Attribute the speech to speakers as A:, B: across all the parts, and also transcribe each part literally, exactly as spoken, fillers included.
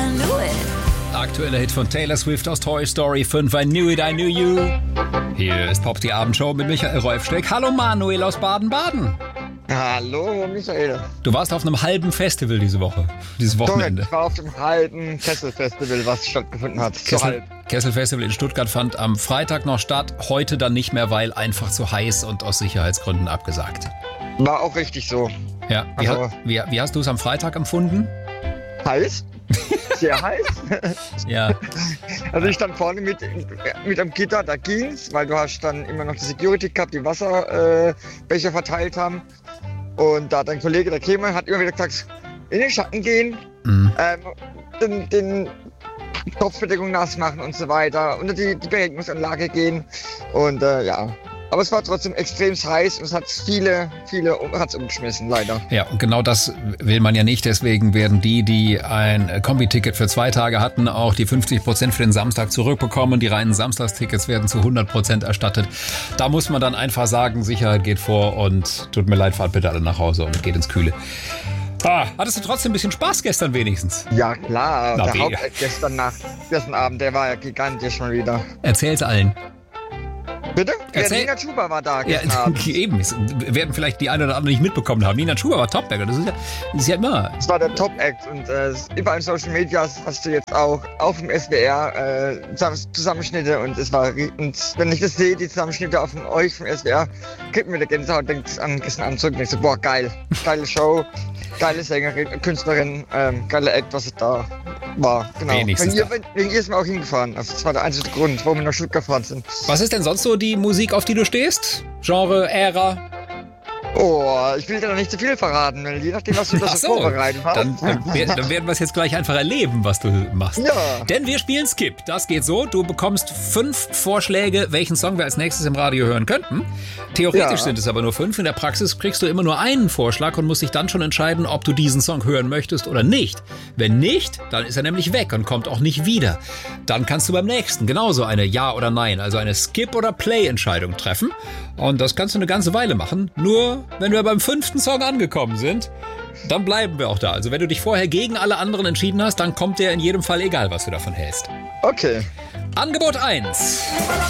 A: I knew it.
B: Aktueller Hit von Taylor Swift aus Toy Story fünf, I Knew It, I Knew You. Hier ist Pop die Abendshow mit Michael Rolfsteck. Hallo Manuel aus Baden-Baden.
C: Hallo Michael.
B: Du warst auf einem halben Festival diese Woche, dieses Wochenende.
C: Ich war auf dem halben Kessel-Festival, was stattgefunden hat.
B: Kessel,
C: so halb.
B: Kessel-Festival in Stuttgart fand am Freitag noch statt, heute dann nicht mehr, weil einfach zu heiß und aus Sicherheitsgründen abgesagt.
C: War auch richtig so.
B: Ja, wie,
C: Also-
B: ha- wie, wie hast du es am Freitag empfunden?
C: Heiß? Sehr heiß.
B: Ja,
C: Also ich stand vorne mit, mit am Gitter, da ging's, weil du hast dann immer noch die Security gehabt, die Wasserbecher äh, Becher verteilt haben. Und da dein Kollege, der Käme, hat immer wieder gesagt, in den Schatten gehen,
B: mhm.
C: ähm, den, den Kopfbedeckung nass machen und so weiter, unter die, die Beregnungsanlage gehen. Und äh, ja, aber es war trotzdem extrem heiß und es hat viele, viele hat's umgeschmissen, leider.
B: Ja, und genau das will man ja nicht. Deswegen werden die, die ein Kombi-Ticket für zwei Tage hatten, auch die fünfzig Prozent für den Samstag zurückbekommen. Die reinen Samstagstickets werden zu hundert Prozent erstattet. Da muss man dann einfach sagen, Sicherheit geht vor und tut mir leid, fahrt bitte alle nach Hause und geht ins Kühle. Ah, hattest du trotzdem ein bisschen Spaß gestern wenigstens?
C: Ja klar,
B: Na,
C: der
B: mega.
C: Hauptact gestern Nacht, gestern Abend, der war ja gigantisch mal wieder.
B: Erzähl's allen.
C: Bitte? Ja,
B: Erzähl-
C: Nina Chuba war da
B: Ja,
C: gestern Abend.
B: eben. Es werden vielleicht die eine oder andere nicht mitbekommen haben. Nina Chuba war Topberger. Das ist ja, das ist ja immer.
C: Das war der Top-Act und äh, überall in Social Media hast du jetzt auch auf dem S W R äh, Zusamm- Zusammenschnitte und es war ri- und wenn ich das sehe, die Zusammenschnitte auf von euch vom S W R, kriegt mir der Gänsehaut, denkt an gestern Abend zurück und denkt so, boah geil, geile Show, geile Sängerin, äh, Künstlerin, ähm, geile Act, was es da war. Genau.
B: Wenigstens
C: Wegen ihr,
B: da.
C: wegen ihr ist mir auch hingefahren. Also das war der einzige Grund, warum wir nach Stuttgart gefahren sind.
B: Was ist denn sonst so die Musik, auf die du stehst? Genre, Ära?
C: Oh, ich will dir noch nicht zu viel verraten, weil je nachdem, was du da
B: Ach
C: so
B: so,
C: vorbereitet hast.
B: dann, dann, wer- dann werden wir es jetzt gleich einfach erleben, was du machst.
C: Ja.
B: Denn wir spielen Skip. Das geht so. Du bekommst fünf Vorschläge, welchen Song wir als nächstes im Radio hören könnten. Theoretisch
C: Ja.
B: sind es aber nur fünf. In der Praxis kriegst du immer nur einen Vorschlag und musst dich dann schon entscheiden, ob du diesen Song hören möchtest oder nicht. Wenn nicht, dann ist er nämlich weg und kommt auch nicht wieder. Dann kannst du beim nächsten genauso eine Ja- oder Nein, also eine Skip- oder Play-Entscheidung treffen. Und das kannst du eine ganze Weile machen. Nur, wenn wir beim fünften Song angekommen sind, dann bleiben wir auch da. Also wenn du dich vorher gegen alle anderen entschieden hast, dann kommt der in jedem Fall, egal was du davon hältst.
C: Okay.
B: Angebot eins.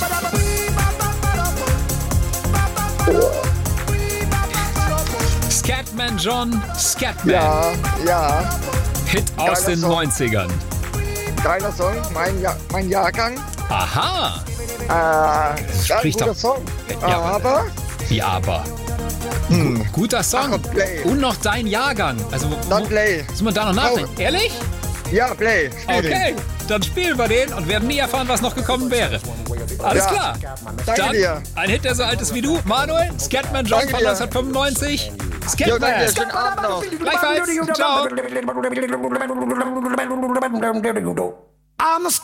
B: Scatman John, Scatman.
C: Ja, ja.
B: Hit aus
C: geiler
B: den
C: Song.
B: neunzigern.
C: Geiler Song, mein, ja mein Jahrgang.
B: Aha.
C: Äh, ja,
B: spricht
C: guter
B: doch-
C: Song.
B: Ja,
C: aber
B: Wie aber?
C: hm,
B: Guter Song.
C: Ach, Play.
B: Und noch dein Jahrgang. Also, wo,
C: dann
B: wo,
C: Play.
B: muss man da noch nachdenken? Ehrlich?
C: Ja, Play. Spiel den.
B: Okay, dann spielen wir den und werden nie erfahren, was noch gekommen wäre. Alles
C: Ja.
B: klar.
C: Danke
B: Dann
C: dir.
B: ein Hit, der so alt ist wie du. Manuel, Scatman John
C: Danke
B: von
C: dir.
B: neunzehnhundert fünfundneunzig.
C: Jo, danke dir.
B: Scatman.
C: Schönen Abend noch.
B: Gleichfalls. Ciao.
D: I'm a